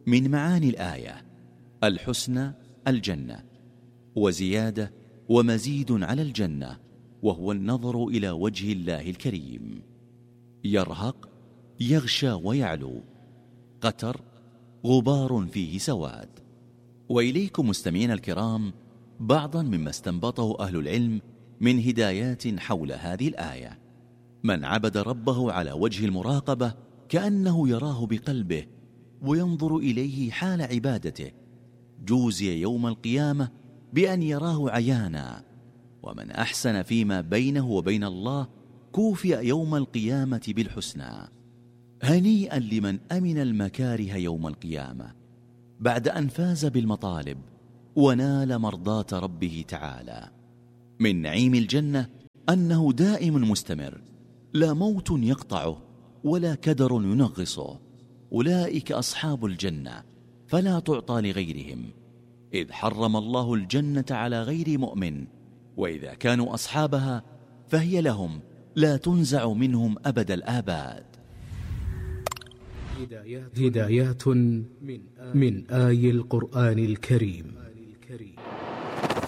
من معاني الآية الحسنى الجنة، وزيادة ومزيد على الجنة، وهو النظر إلى وجه الله الكريم. يرهق يغشى ويعلو، قتر غبار فيه سواد. وإليكم مستمعين الكرام بعضا مما استنبطه أهل العلم من هدايات حول هذه الآية. من عبد ربه على وجه المراقبة كأنه يراه بقلبه وينظر إليه حال عبادته، جوزي يوم القيامة بأن يراه عيانا. ومن أحسن فيما بينه وبين الله كوفئ يوم القيامة بالحسنى. هنيئا لمن أمن المكاره يوم القيامة بعد أن فاز بالمطالب ونال مرضاة ربه تعالى. من نعيم الجنة أنه دائم مستمر، لا موت يقطعه ولا كدر ينغصه. أولئك أصحاب الجنة فلا تعطى لغيرهم، إذ حرم الله الجنة على غير مؤمن، وإذا كانوا أصحابها فهي لهم لا تنزع منهم أبد الآباد. هدايات من آي القرآن الكريم.